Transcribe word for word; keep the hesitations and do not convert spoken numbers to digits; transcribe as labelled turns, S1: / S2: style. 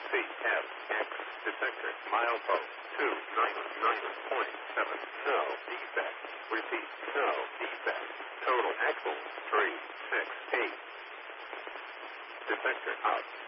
S1: C F X. Detector milepost two nine nine point seven. No defect. Repeat. No defect. Total axle three six eight. Detector out.